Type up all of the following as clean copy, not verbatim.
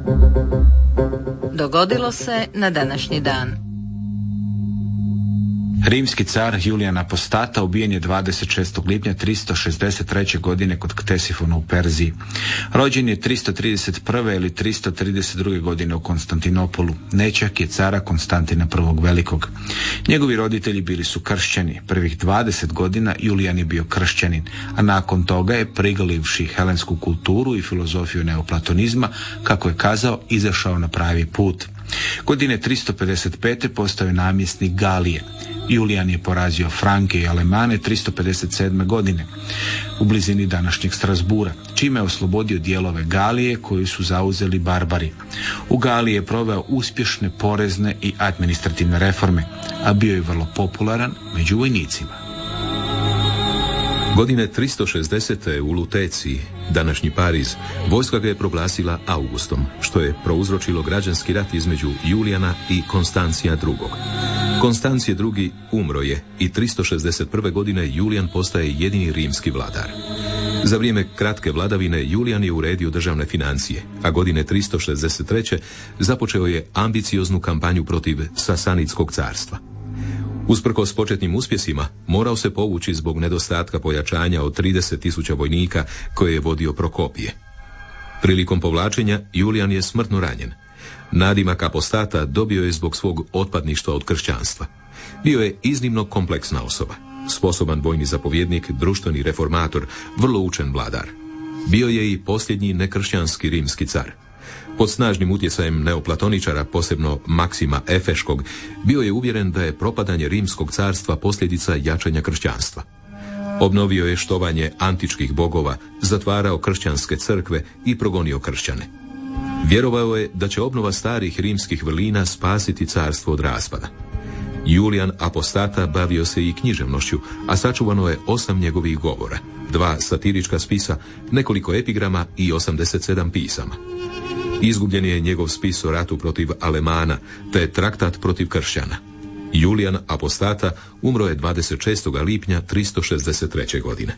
Dogodilo se na današnji dan. Rimski car Julijan Apostata ubijen je 26. lipnja 363. godine kod Ktesifona u Perziji. Rođen je 331. ili 332. godine u Konstantinopolu. Nećak je cara Konstantina I. Velikog. Njegovi roditelji bili su kršćani. Prvih 20 godina Julijan je bio kršćanin, a nakon toga je, prigalivši helensku kulturu i filozofiju neoplatonizma, kako je kazao, izašao na pravi put. Godine 355. postao je namjesnik Galije. Julijan je porazio Franke i Alemane 357. godine u blizini današnjeg Strasbura, čime je oslobodio dijelove Galije koju su zauzeli barbari. U Galiji je proveo uspješne porezne i administrativne reforme, a bio je vrlo popularan među vojnicima. Godine 360. u Luteciji, današnji Pariz, vojska ga je proglasila Augustom, što je prouzročilo građanski rat između Julijana i Konstancija II. Konstancije II. Umro je i 361. godine Julijan postaje jedini rimski vladar. Za vrijeme kratke vladavine Julijan je uredio državne financije, a godine 363. započeo je ambicioznu kampanju protiv Sasanidskog carstva. Usprkos početnim uspjesima, morao se povući zbog nedostatka pojačanja od 30.000 vojnika koje je vodio Prokopije. Prilikom povlačenja Julijan je smrtno ranjen. Nadimak Apostata dobio je zbog svog otpadništva od kršćanstva. Bio je iznimno kompleksna osoba, sposoban vojni zapovjednik, društveni reformator, vrlo učen vladar. Bio je i posljednji nekršćanski rimski car. Pod snažnim utjecajem neoplatoničara, posebno Maksima Efeškog, bio je uvjeren da je propadanje rimskog carstva posljedica jačanja kršćanstva. Obnovio je štovanje antičkih bogova, zatvarao kršćanske crkve i progonio kršćane. Vjerovao je da će obnova starih rimskih vrlina spasiti carstvo od raspada. Julijan Apostata bavio se i književnošću, a sačuvano je 8 njegovih govora, 2 satirička spisa, nekoliko epigrama i 87 pisama. Izgubljen je njegov spis o ratu protiv Alemana, te traktat protiv kršćana. Julijan Apostata umro je 26. lipnja 363. godine.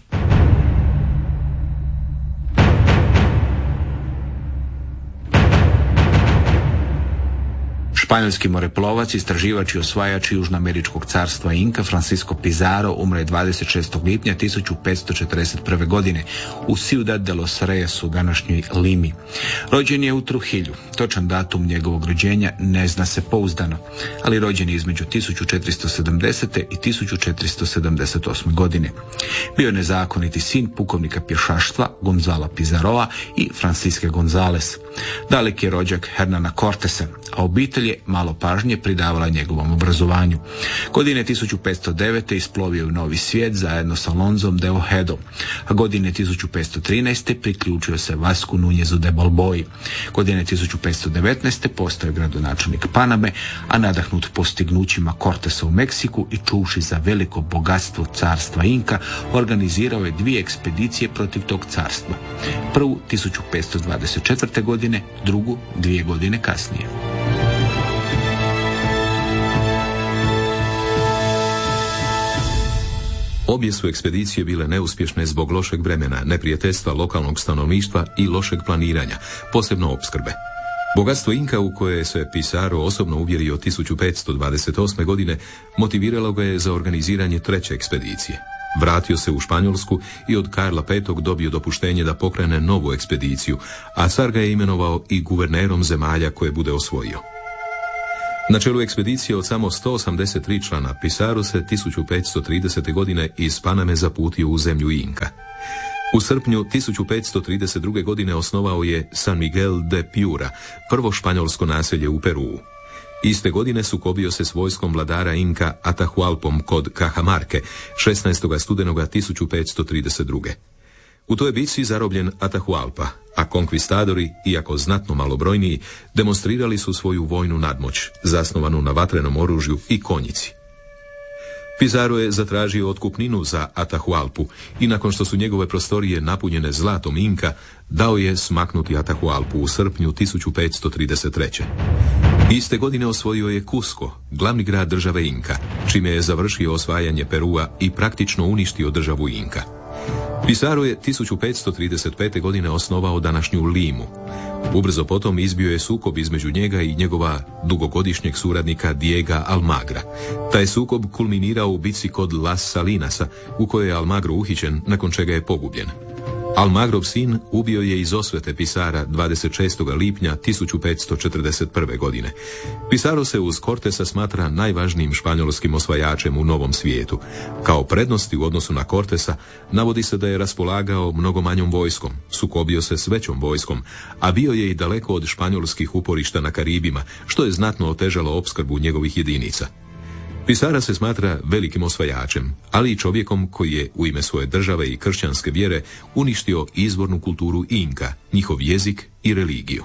Španjolski moreplovac, istraživač i osvajač Južnoameričkog carstva Inka Francisco Pizarro umro je 26. lipnja 1541. godine u Ciudad de los Reyes u današnjoj Limi. Rođen je u Trujillu. Točan datum njegovog rođenja ne zna se pouzdano, ali rođen je između 1470. i 1478. godine. Bio je nezakoniti sin pukovnika pješaštva Gonzala Pizarroa i Franciske Gonzales. Daleki je rođak Hernana Cortesa, a obitelj je malo pažnje pridavala njegovom obrazovanju. Godine 1509. isplovio u Novi svijet zajedno sa Alonzom de Ojedom, a godine 1513. priključio se Vasku Nunjezu de Balboji. Godine 1519. postao je gradonačelnik Paname, a nadahnut postignućima Cortesa u Meksiku i čuvši za veliko bogatstvo carstva Inka, organizirao je 2 ekspedicije protiv tog carstva. Prvu 1524. godine, drugu 2 godine kasnije. Obje su ekspedicije bile neuspješne zbog lošeg vremena, neprijateljstva lokalnog stanovništva i lošeg planiranja, posebno opskrbe. Bogatstvo Inka, u koje se Pizarro osobno uvjerio 1528. godine, motiviralo ga je za organiziranje 3. ekspedicije. Vratio se u Španjolsku i od Karla V. dobio dopuštenje da pokrene novu ekspediciju, a car ga je imenovao i guvernerom zemalja koje bude osvojio. Na čelu ekspedicije od samo 183 člana Pizarro se 1530. godine iz Paname zaputio u zemlju Inka. U srpnju 1532. godine osnovao je San Miguel de Piura, prvo španjolsko naselje u Peruu. Iste godine sukobio se s vojskom vladara Inka Atahualpom kod Cajamarke 16. studenoga 1532. U toj bitci zarobljen Atahualpa, a konkvistadori, iako znatno malobrojniji, demonstrirali su svoju vojnu nadmoć, zasnovanu na vatrenom oružju i konjici. Pizarro je zatražio otkupninu za Atahualpu i nakon što su njegove prostorije napunjene zlatom Inka, dao je smaknuti Atahualpu u srpnju 1533. Iste godine osvojio je Cusco, glavni grad države Inka, čime je završio osvajanje Perua i praktično uništio državu Inka. Pizarro je 1535. godine osnovao današnju Limu. Ubrzo potom izbio je sukob između njega i njegova dugogodišnjeg suradnika Diega Almagra. Taj sukob kulminirao u bitci kod Las Salinasa, u kojoj je Almagro uhićen, nakon čega je pogubljen. Almagrov sin ubio je iz osvete Pizarra 26. lipnja 1541. godine. Pizarro se uz Cortesa smatra najvažnijim španjolskim osvajačem u Novom svijetu. Kao prednosti u odnosu na Cortesa navodi se da je raspolagao mnogo manjom vojskom, sukobio se s većom vojskom, a bio je i daleko od španjolskih uporišta na Karibima, što je znatno otežalo opskrbu njegovih jedinica. Pizarro se smatra velikim osvajačem, ali i čovjekom koji je u ime svoje države i kršćanske vjere uništio izvornu kulturu Inka, njihov jezik i religiju.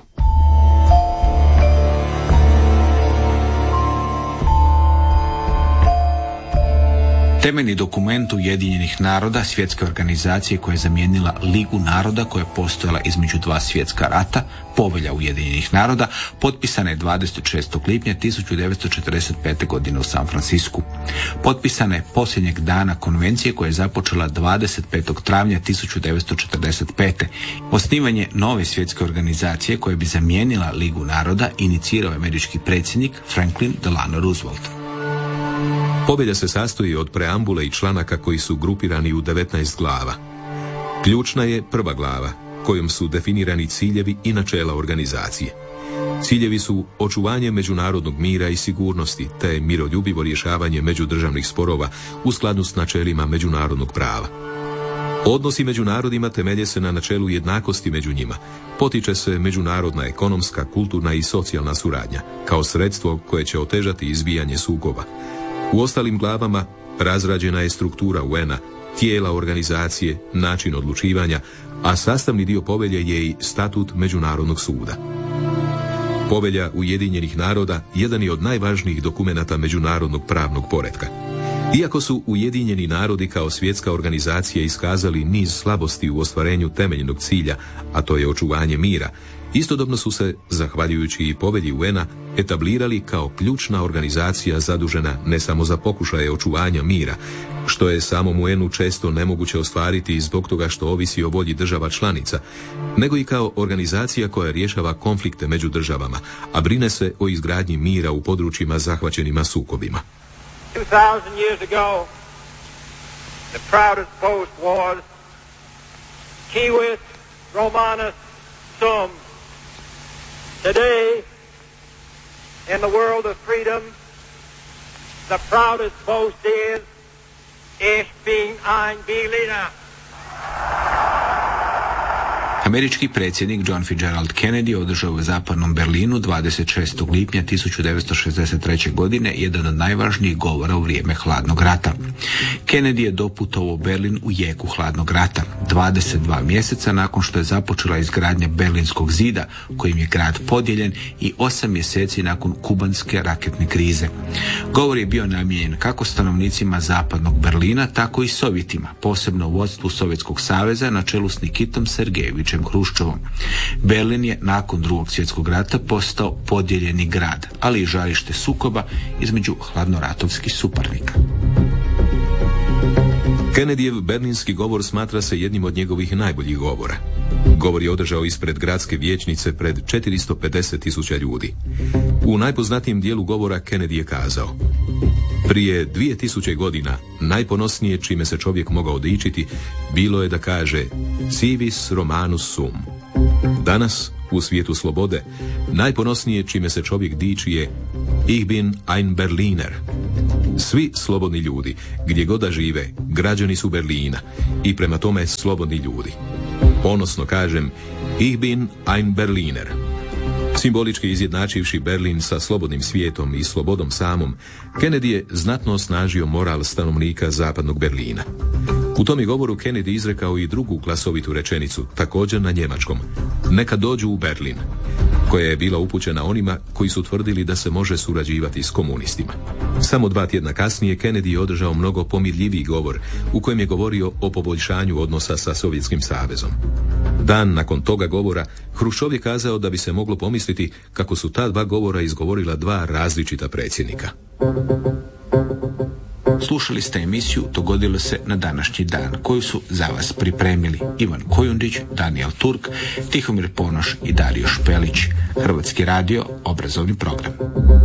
Temeljni dokument Ujedinjenih naroda, svjetske organizacije koja je zamijenila Ligu naroda koja je postojala između dva svjetska rata, Povelja Ujedinjenih naroda, potpisana je 26. lipnja 1945. godine u San Francisku. Potpisana je posljednjeg dana konvencije koja je započela 25. travnja 1945. Osnivanje nove svjetske organizacije koja bi zamijenila Ligu naroda inicirao je američki predsjednik Franklin Delano Roosevelt. Povelja se sastoji od preambule i članaka koji su grupirani u 19 glava. Ključna je prva glava, kojom su definirani ciljevi i načela organizacije. Ciljevi su očuvanje međunarodnog mira i sigurnosti, te miroljubivo rješavanje međudržavnih sporova u skladu s načelima međunarodnog prava. Odnosi među narodima temelje se na načelu jednakosti među njima. Potiče se međunarodna ekonomska, kulturna i socijalna suradnja, kao sredstvo koje će otežati izbijanje sukoba. U ostalim glavama razrađena je struktura UN-a, tijela organizacije, način odlučivanja, a sastavni dio povelje je i statut Međunarodnog suda. Povelja Ujedinjenih naroda jedan je od najvažnijih dokumenata međunarodnog pravnog poretka. Iako su Ujedinjeni narodi kao svjetska organizacija iskazali niz slabosti u ostvarenju temeljnog cilja, a to je očuvanje mira, istodobno su se, zahvaljujući i povelji UN-a, etablirali kao ključna organizacija zadužena ne samo za pokušaje očuvanja mira, što je samom UN-u često nemoguće ostvariti zbog toga što ovisi o volji država članica, nego i kao organizacija koja rješava konflikte među državama, a brine se o izgradnji mira u područjima zahvaćenima sukobima. 2000 years ago, the proudest boast was Civis Romanus Sum. Today, in the world of freedom, the proudest boast is Ich bin ein Berliner. Američki predsjednik John Fitzgerald Kennedy održao u zapadnom Berlinu 26. lipnja 1963. godine jedan od najvažnijih govora u vrijeme hladnog rata. Kennedy je doputovao u Berlin u jeku hladnog rata, 22 mjeseca nakon što je započela izgradnja Berlinskog zida, kojim je grad podijeljen, i 8 mjeseci nakon kubanske raketne krize. Govor je bio namijenjen kako stanovnicima zapadnog Berlina, tako i Sovjetima, posebno vodstvu Sovjetskog saveza na čelu s Nikitom Sergejevićem Hruščovom. Berlin je nakon Drugog svjetskog rata postao podijeljeni grad, ali i žarište sukoba između hladnoratovskih suparnika. Kennedyjev berlinski govor smatra se jednim od njegovih najboljih govora. Govor je održao ispred gradske vijećnice pred 450.000 ljudi. U najpoznatijem dijelu govora Kennedy je kazao: prije 2000 godina najponosnije čime se čovjek mogao dičiti bilo je da kaže Civis Romanus Sum. Danas, u svijetu slobode, najponosnije čime se čovjek diči je Ich bin ein Berliner. Svi slobodni ljudi, gdje god da žive, građani su Berlina i prema tome slobodni ljudi. Ponosno kažem Ich bin ein Berliner. Simbolički izjednačivši Berlin sa slobodnim svijetom i slobodom samom, Kennedy je znatno osnažio moral stanovnika zapadnog Berlina. U tom je govoru Kennedy izrekao i drugu glasovitu rečenicu, također na njemačkom: neka dođu u Berlin, koja je bila upućena onima koji su tvrdili da se može surađivati s komunistima. Samo 2 tjedna kasnije Kennedy je održao mnogo pomirljiviji govor u kojem je govorio o poboljšanju odnosa sa Sovjetskim savezom. Dan nakon toga govora Hruščov je kazao da bi se moglo pomisliti kako su ta 2 govora izgovorila 2 različita predsjednika. Slušali ste emisiju Dogodilo se na današnji dan, koju su za vas pripremili Ivan Kojundić, Daniel Turk, Tihomir Ponoš i Dario Špelić. Hrvatski radio, obrazovni program.